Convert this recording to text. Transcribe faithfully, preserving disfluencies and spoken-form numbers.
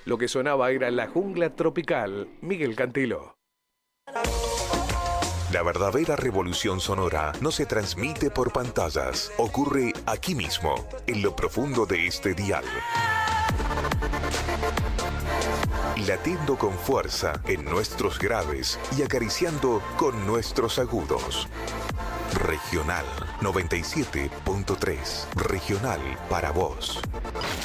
Lo que sonaba era La Jungla Tropical, Miguel Cantilo. La verdadera revolución sonora no se transmite por pantallas, ocurre aquí mismo, en lo profundo de este dial. Latiendo con fuerza en nuestros graves y acariciando con nuestros agudos. Regional noventa y siete punto tres. Regional para vos.